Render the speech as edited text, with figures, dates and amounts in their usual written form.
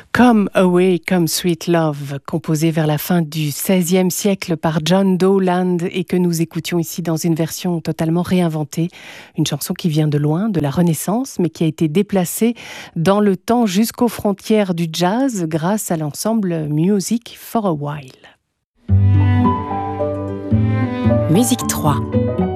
Come Away, Come Sweet Love, composé vers la fin du XVIe siècle par John Dowland et que nous écoutions ici dans une version totalement réinventée. Une chanson qui vient de loin, de la Renaissance, mais qui a été déplacée dans le temps jusqu'aux frontières du jazz grâce à l'ensemble Music for a While. Musique 3.